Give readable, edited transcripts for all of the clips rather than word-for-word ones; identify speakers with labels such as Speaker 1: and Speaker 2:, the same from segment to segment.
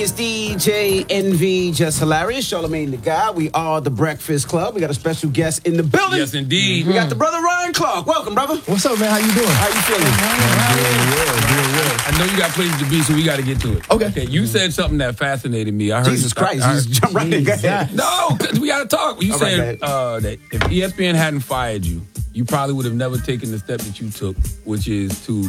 Speaker 1: It's DJ Envy, just hilarious. Charlamagne the Guy. We are the Breakfast Club. We got a special guest in the building.
Speaker 2: Yes, indeed.
Speaker 1: We got the brother Ryan Clark. Welcome, brother.
Speaker 3: What's up, man? How you doing?
Speaker 1: How you feeling?
Speaker 3: Doing well.
Speaker 2: I know you got places to be, so we got to get to it.
Speaker 3: Okay.
Speaker 2: You said something that fascinated me. I heard
Speaker 1: Jesus Christ. You just jump right in. Go ahead.
Speaker 2: No, because we got to talk. You
Speaker 1: All right,
Speaker 2: said that if ESPN hadn't fired you, you probably would have never taken the step that you took, which is to,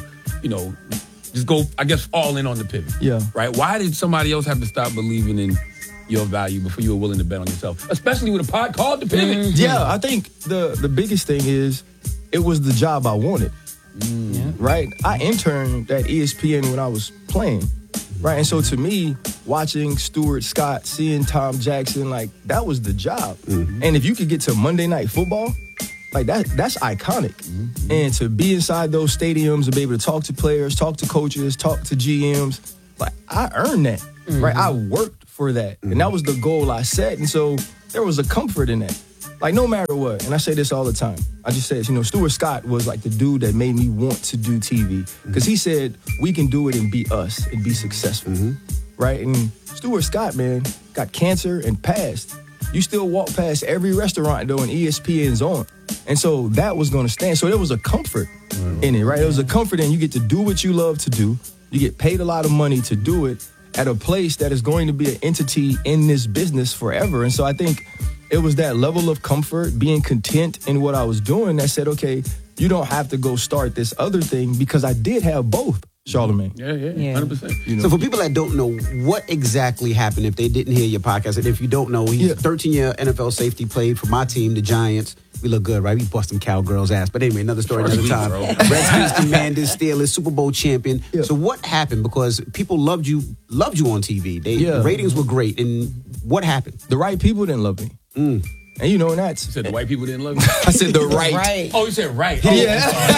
Speaker 2: just go, I guess, all in on the pivot.
Speaker 3: Yeah.
Speaker 2: Right? Why did somebody else have to stop believing in your value before you were willing to bet on yourself? Especially with a pod called The Pivot.
Speaker 3: Yeah, I think the biggest thing is it was the job I wanted. Right? I interned at ESPN when I was playing. Right? And so to me, watching Stuart Scott, seeing Tom Jackson, like, that was the job. And if you could get to Monday Night Football, like, that's iconic. And to be inside those stadiums and be able to talk to players, talk to coaches, talk to GMs, like, I earned that, right? I worked for that. And that was the goal I set. And so there was a comfort in that. Like, no matter what, and I say this all the time, I just say this, Stuart Scott was like the dude that made me want to do TV. Because he said, we can do it and be us and be successful, right? And Stuart Scott, man, got cancer and passed. You still walk past every restaurant, though, and ESPN's on. And so that was going to stand. So there was a comfort in it, right? There was a comfort in you get to do what you love to do. You get paid a lot of money to do it at a place that is going to be an entity in this business forever. And so I think it was that level of comfort, being content in what I was doing that said, okay, you don't have to go start this other thing, because I did have both, Charlamagne.
Speaker 2: Yeah, 100%.
Speaker 1: So for people that don't know, what exactly happened if they didn't hear your podcast? And if you don't know, he's a 13-year NFL safety, played for my team, the Giants. We look good, right? We bust them cowgirls' ass. But anyway, another story, another time. Redskins, Commanders, Steelers, Super Bowl champion. Yeah. So what happened? Because people loved you on TV. The ratings were great. And what happened?
Speaker 3: The right people didn't love me. And and that's...
Speaker 2: You said the white people didn't love you?
Speaker 3: I said the right.
Speaker 2: Oh, you said right.
Speaker 3: Yeah.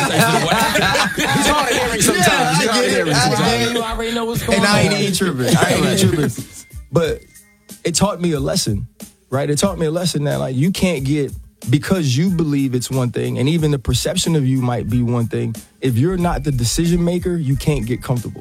Speaker 1: He's hard of hearing sometimes.
Speaker 2: You already know what's going on.
Speaker 3: And I ain't even tripping. But it taught me a lesson, right? It taught me a lesson that, like, you can't get... Because you believe it's one thing, and even the perception of you might be one thing, if you're not the decision maker, you can't get comfortable.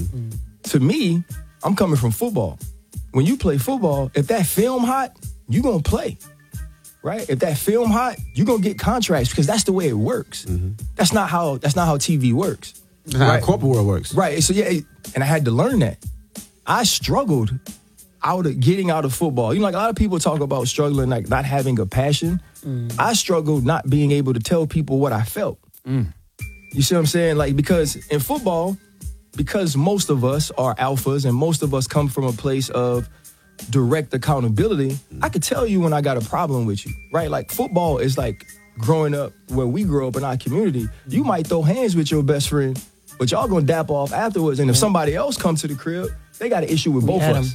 Speaker 3: To me, I'm coming from football. When you play football, if that film hot, you gonna play, right? If that film hot, you gonna get contracts, because that's the way it works. That's not how TV works.
Speaker 1: That's not how corporate world works.
Speaker 3: Right. So and I had to learn that. I struggled getting out of football. Like, a lot of people talk about struggling, like, not having a passion. I struggled not being able to tell people what I felt. You see what I'm saying? Like, because in football, because most of us are alphas and most of us come from a place of direct accountability, I could tell you when I got a problem with you, right? Like, football is like growing up where we grew up in our community. You might throw hands with your best friend, but y'all gonna dap off afterwards. And if somebody else comes to the crib, they got an issue with both of us.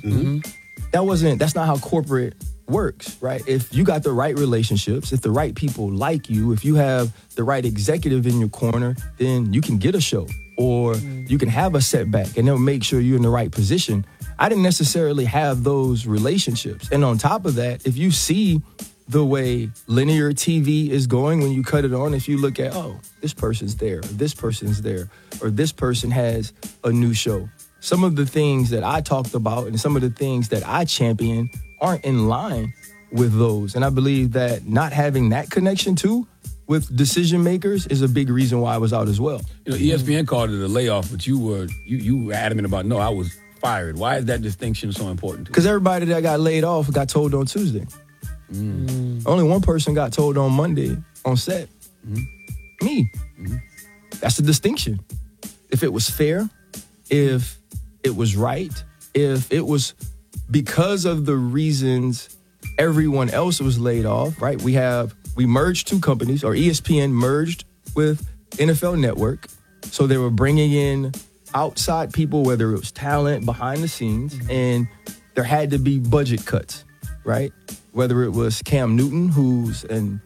Speaker 3: That's not how corporate works, right? If you got the right relationships, if the right people like you, if you have the right executive in your corner, then you can get a show, or you can have a setback, and they'll make sure you're in the right position. I didn't necessarily have those relationships. And on top of that, if you see the way linear TV is going when you cut it on, if you look at, this person's there, or this person's there, or this person has a new show, some of the things that I talked about and some of the things that I champion aren't in line with those. And I believe that not having that connection too with decision makers is a big reason why I was out as well.
Speaker 2: ESPN called it a layoff, but you were adamant about, no, I was fired. Why is that distinction so important to you?
Speaker 3: Because everybody that got laid off got told on Tuesday. Only one person got told on Monday on set. Me. That's the distinction. If it was fair, if it was right, if it was because of the reasons everyone else was laid off, right? We merged two companies, or ESPN merged with NFL Network. So they were bringing in outside people, whether it was talent behind the scenes, and there had to be budget cuts, right? Whether it was Cam Newton, who's an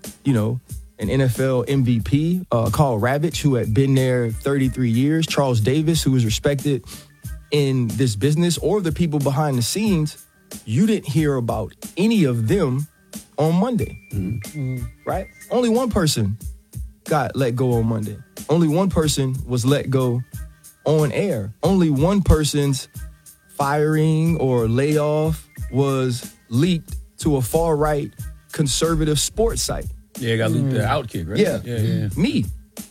Speaker 3: NFL MVP, Carl Ravitch, who had been there 33 years, Charles Davis, who was respected in this business, or the people behind the scenes, you didn't hear about any of them on Monday, right? Only one person got let go on Monday. Only one person was let go on air. Only one person's firing or layoff was leaked to a far-right conservative sports site.
Speaker 2: Yeah, got leaked the Outkick, right?
Speaker 3: Yeah. Me.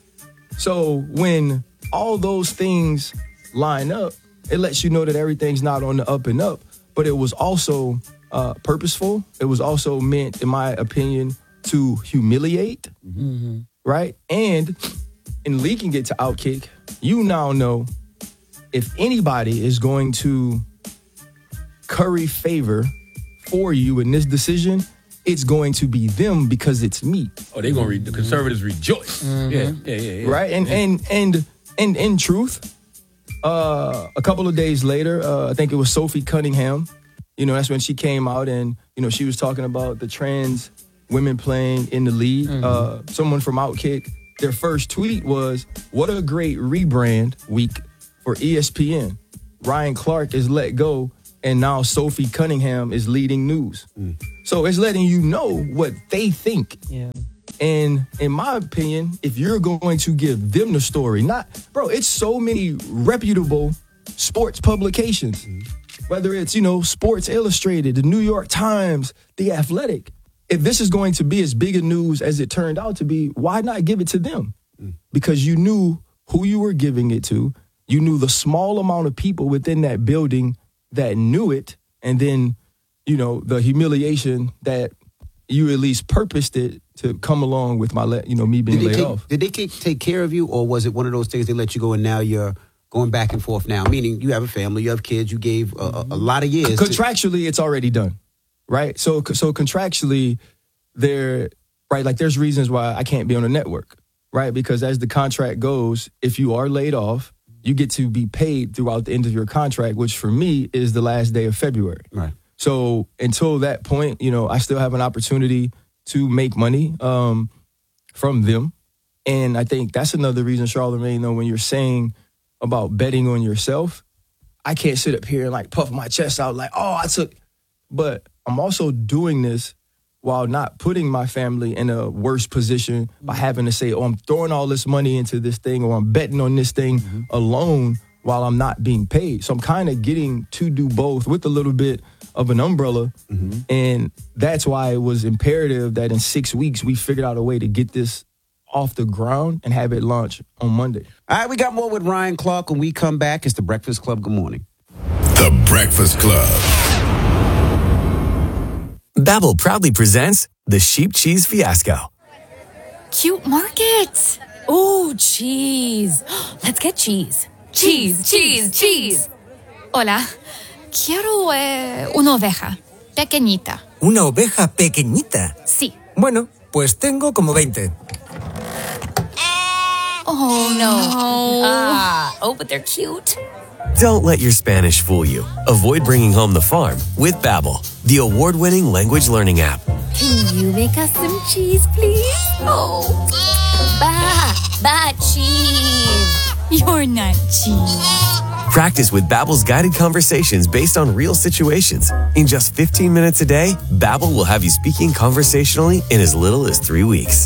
Speaker 3: So when all those things line up, it lets you know that everything's not on the up and up, but it was also purposeful. It was also meant, in my opinion, to humiliate, right? And in leaking it to Outkick, you now know if anybody is going to curry favor for you in this decision, it's going to be them because it's me.
Speaker 2: Oh, they're going to the conservatives rejoice. Yeah.
Speaker 3: Right? And in truth, a couple of days later, I think it was Sophie Cunningham, that's when she came out and, she was talking about the trans women playing in the league. Someone from Outkick, their first tweet was, "What a great rebrand week for ESPN. Ryan Clark is let go, and now Sophie Cunningham is leading news." So it's letting you know what they think.
Speaker 4: Yeah.
Speaker 3: And in my opinion, if you're going to give them the story, it's so many reputable sports publications, whether it's, Sports Illustrated, the New York Times, The Athletic. If this is going to be as big a news as it turned out to be, why not give it to them? Because you knew who you were giving it to. You knew the small amount of people within that building that knew it. And then, the humiliation that you at least purposed it to come along with me being laid off.
Speaker 1: Did they take care of you, or was it one of those things they let you go and now you're going back and forth now? Meaning you have a family, you have kids, you gave a lot of years.
Speaker 3: Contractually, it's already done, right? So contractually, there's reasons why I can't be on the network, right? Because as the contract goes, if you are laid off, you get to be paid throughout the end of your contract, which for me is the last day of February.
Speaker 1: Right.
Speaker 3: So until that point, I still have an opportunity to make money from them. And I think that's another reason, Charlamagne, when you're saying about betting on yourself, I can't sit up here and puff my chest out but I'm also doing this while not putting my family in a worse position by having to say, I'm throwing all this money into this thing, or I'm betting on this thing alone while I'm not being paid. So I'm kind of getting to do both with a little bit of an umbrella. And that's why it was imperative that in 6 weeks we figured out a way to get this off the ground and have it launch on Monday.
Speaker 1: All right, we got more with Ryan Clark. When we come back, it's The Breakfast Club. Good morning.
Speaker 5: The Breakfast Club.
Speaker 6: Babbel proudly presents the Sheep Cheese Fiasco.
Speaker 7: Cute markets. Ooh, cheese. Let's get cheese. Cheese. Hola. Quiero una oveja. Pequeñita.
Speaker 6: ¿Una oveja pequeñita?
Speaker 7: Sí.
Speaker 6: Bueno, pues tengo como 20.
Speaker 7: Oh, no. But they're cute.
Speaker 6: Don't let your Spanish fool you. Avoid bringing home the farm with Babbel, the award-winning language learning app.
Speaker 7: Can you make us some cheese, please? Oh. Cheese. You're not cheese.
Speaker 6: Practice with Babbel's guided conversations based on real situations. In just 15 minutes a day, Babbel will have you speaking conversationally in as little as 3 weeks.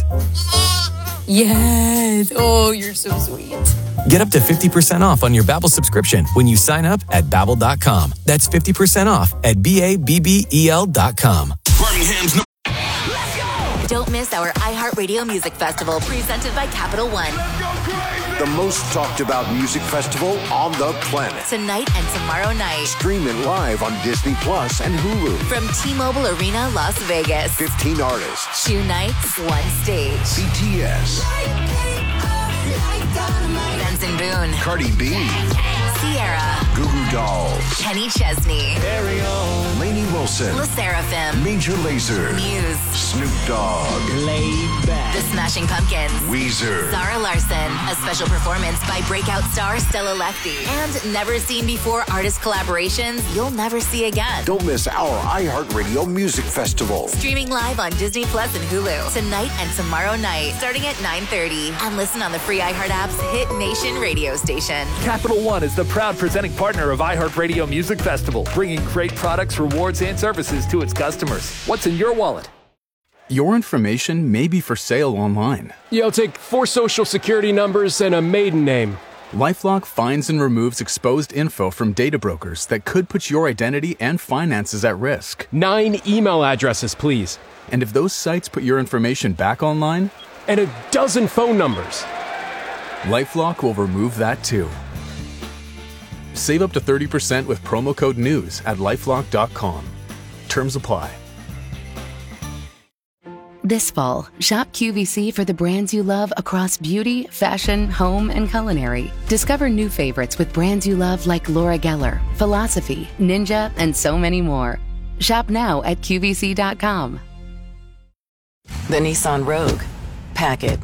Speaker 7: Yes. Oh, you're so sweet.
Speaker 6: Get up to 50% off on your Babbel subscription when you sign up at Babbel.com. That's 50% off at BABBEL.com.
Speaker 5: Birmingham's
Speaker 8: Don't miss our iHeartRadio Music Festival presented by Capital One.
Speaker 9: The most talked about music festival on the planet.
Speaker 8: Tonight and tomorrow night.
Speaker 9: Stream it live on Disney Plus and Hulu.
Speaker 8: From T-Mobile Arena, Las Vegas.
Speaker 9: 15 artists.
Speaker 8: 2 nights, 1 stage.
Speaker 9: BTS.
Speaker 8: Benson Boone.
Speaker 9: Cardi B.
Speaker 8: Sierra.
Speaker 9: Goo Goo Dolls.
Speaker 8: Kenny Chesney.
Speaker 9: Lainey Wilson.
Speaker 8: La Seraphim.
Speaker 9: Major Lazer.
Speaker 8: Muse.
Speaker 9: Snoop Dogg.
Speaker 8: The Smashing Pumpkins.
Speaker 9: Weezer.
Speaker 8: Zara Larson. A special performance by breakout star Stella Lefty. And never seen before artist collaborations you'll never see again.
Speaker 9: Don't miss our iHeartRadio Music Festival.
Speaker 8: Streaming live on Disney Plus and Hulu. Tonight and tomorrow night, starting at 9:30. And listen on the free iHeart app's Hit Nation radio station.
Speaker 10: Capital One is the proud presenting partner of iHeartRadio Music Festival, bringing great products, rewards, and services to its customers. What's in your wallet?
Speaker 11: Your information may be for sale online.
Speaker 12: Take 4 social security numbers and a maiden name.
Speaker 4: LifeLock finds and removes exposed info from data brokers that could put your identity and finances at risk.
Speaker 11: 9 email addresses, please.
Speaker 4: And if those sites put your information back online?
Speaker 11: And a dozen phone numbers.
Speaker 4: LifeLock will remove that too. Save up to 30% with promo code NEWS at LifeLock.com. Terms apply.
Speaker 12: This fall, shop QVC for the brands you love across beauty, fashion, home, and culinary. Discover new favorites with brands you love like Laura Geller, Philosophy, Ninja, and so many more. Shop now at QVC.com.
Speaker 13: The Nissan Rogue. Pack it.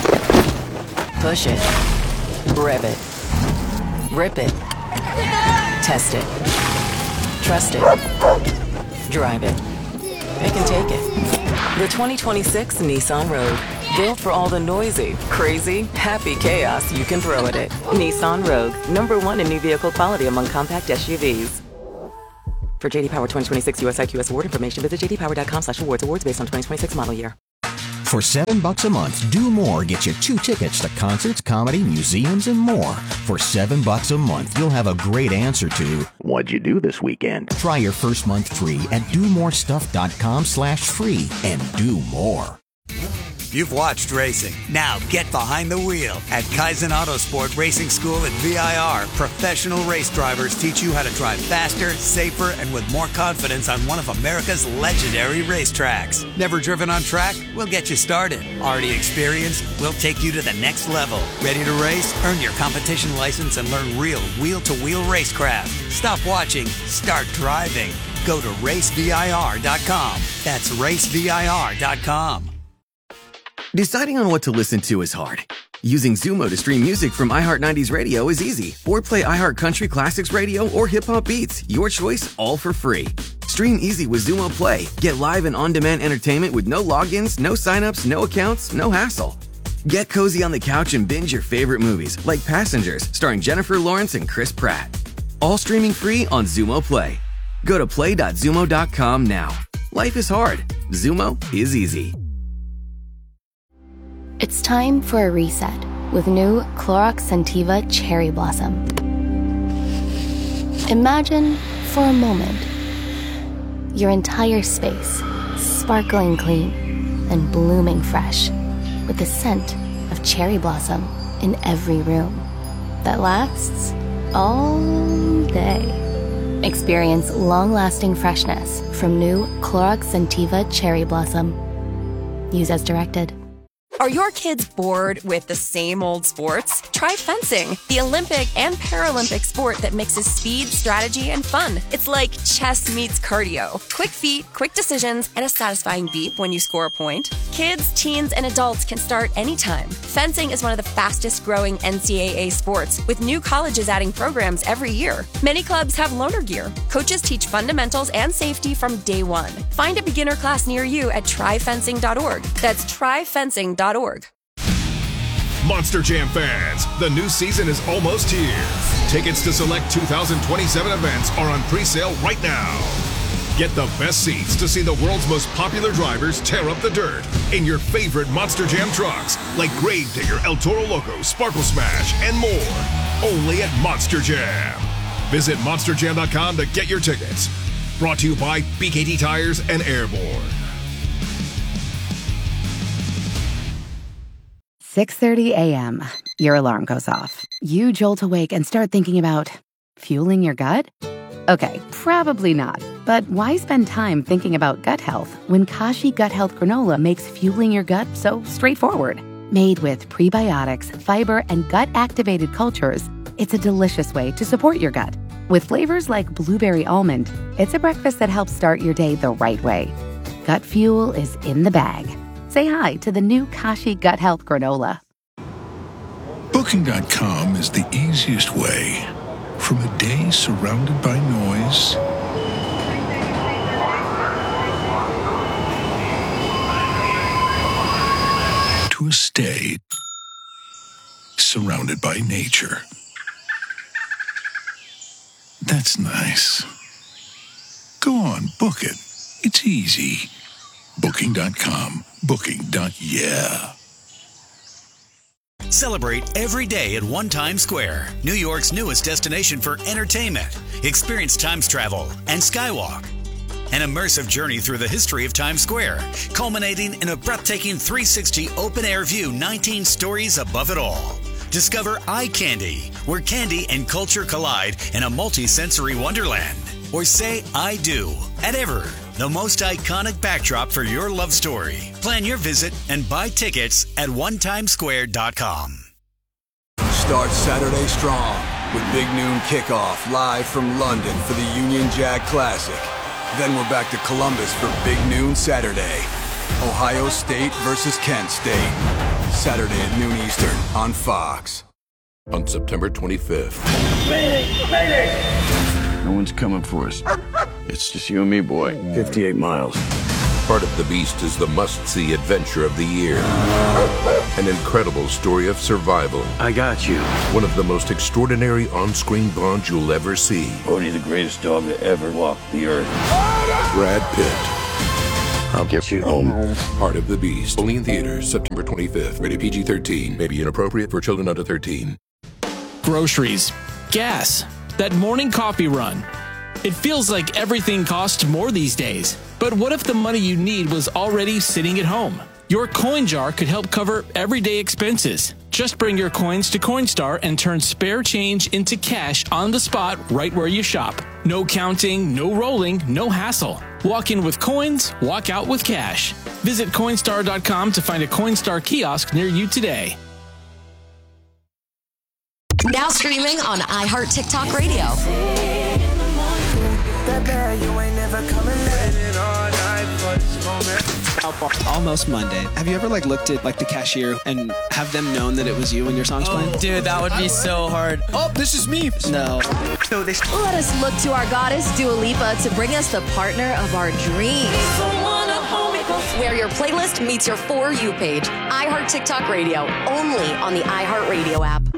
Speaker 13: Push it. Rev it. Rip it. Test it. Trust it. Drive it. Pick and take it. The 2026 Nissan Rogue. Built for all the noisy, crazy, happy chaos you can throw at it. Nissan Rogue. #1 in new vehicle quality among compact SUVs. For JD Power 2026 US IQS award information, visit jdpower.com/awards. Awards based on 2026 model year.
Speaker 14: For $7 a month, Do More gets you 2 tickets to concerts, comedy, museums, and more. For $7 a month, you'll have a great answer to what'd you do this weekend? Try your first month free at domorestuff.com/free and do more.
Speaker 15: You've watched racing. Now get behind the wheel. At Kaizen Autosport Racing School at VIR, professional race drivers teach you how to drive faster, safer, and with more confidence on one of America's legendary racetracks. Never driven on track? We'll get you started. Already experienced? We'll take you to the next level. Ready to race? Earn your competition license and learn real wheel-to-wheel racecraft. Stop watching. Start driving. Go to racevir.com. That's racevir.com.
Speaker 6: Deciding on what to listen to is hard. Using Zumo to stream music from iHeart 90s Radio is easy. Or play iHeart Country Classics Radio or Hip Hop Beats. Your choice, all for free. Stream easy with Zumo Play. Get live and on-demand entertainment with no logins, no signups, no accounts, no hassle. Get cozy on the couch and binge your favorite movies, like Passengers, starring Jennifer Lawrence and Chris Pratt. All streaming free on Zumo Play. Go to play.zumo.com now. Life is hard. Zumo is easy.
Speaker 16: It's time for a reset with new Clorox Scentiva Cherry Blossom. Imagine, for a moment, your entire space sparkling clean and blooming fresh with the scent of cherry blossom in every room that lasts all day. Experience long-lasting freshness from new Clorox Scentiva Cherry Blossom. Use as directed.
Speaker 17: Are your kids bored with the same old sports? Try fencing, the Olympic and Paralympic sport that mixes speed, strategy, and fun. It's like chess meets cardio. Quick feet, quick decisions, and a satisfying beep when you score a point. Kids, teens, and adults can start anytime. Fencing is one of the fastest growing NCAA sports, with new colleges adding programs every year. Many clubs have loaner gear. Coaches teach fundamentals and safety from day one. Find a beginner class near you at tryfencing.org. That's tryfencing.org.
Speaker 18: Monster Jam fans, the new season is almost here. Tickets to select 2027 events are on pre-sale right now. Get the best seats to see the world's most popular drivers tear up the dirt in your favorite Monster Jam trucks, like Gravedigger, El Toro Loco, Sparkle Smash, and more. Only at Monster Jam. Visit monsterjam.com to get your tickets. Brought to you by BKT Tires and Airborne.
Speaker 12: 6:30 a.m. Your alarm goes off. You jolt awake and start thinking about fueling your gut? Okay, probably not. But why spend time thinking about gut health when Kashi Gut Health Granola makes fueling your gut so straightforward? Made with prebiotics, fiber, and gut-activated cultures, it's a delicious way to support your gut. With flavors like blueberry almond, it's a breakfast that helps start your day the right way. Gut fuel is in the bag. Say hi to the new Kashi Gut Health Granola.
Speaker 5: Booking.com is the easiest way. From a day surrounded by noise to a stay surrounded by nature. That's nice. Go on, book it. It's easy. Booking.com. Booking.yeah.
Speaker 15: Celebrate every day at One Times Square, New York's newest destination for entertainment. Experience Times travel and Skywalk. An immersive journey through the history of Times Square, culminating in a breathtaking 360 open-air view 19 stories above it all. Discover Eye Candy, where candy and culture collide in a multi-sensory wonderland. Or say I do at Ever, the most iconic backdrop for your love story. Plan your visit and buy tickets at onetimesquare.com.
Speaker 19: Start Saturday strong with Big Noon Kickoff live from London for the Union Jack Classic. Then we're back to Columbus for Big Noon Saturday. Ohio State versus Kent State. Saturday at noon Eastern on Fox.
Speaker 20: On September 25th.
Speaker 21: No one's coming for us. It's just you and me, boy. 58 miles.
Speaker 20: Part of the Beast is the must-see adventure of the year. An incredible story of survival.
Speaker 21: I got you.
Speaker 20: One of the most extraordinary on-screen bonds you'll ever see.
Speaker 21: Bodhi, the greatest dog to ever walk the earth.
Speaker 20: Brad Pitt.
Speaker 21: I'll get you home.
Speaker 20: Part of the Beast. Only in theaters September 25th. Rated PG-13. May be inappropriate for children under 13.
Speaker 22: Groceries. Gas. That morning coffee run. It feels like everything costs more these days. But what if the money you need was already sitting at home? Your coin jar could help cover everyday expenses. Just bring your coins to Coinstar and turn spare change into cash on the spot right where you shop. No counting, no rolling, no hassle. Walk in with coins, walk out with cash. Visit Coinstar.com to find a Coinstar kiosk near you today.
Speaker 8: Now streaming on iHeart TikTok Radio.
Speaker 23: Almost Monday. Have you ever looked at the cashier and have them known that it was you when your song's playing?
Speaker 24: Dude, that would be so hard.
Speaker 23: Oh, this is me. No.
Speaker 8: Let us look to our goddess Dua Lipa to bring us the partner of our dreams. Where your playlist meets your For You page. iHeart TikTok Radio, only on the iHeart Radio app.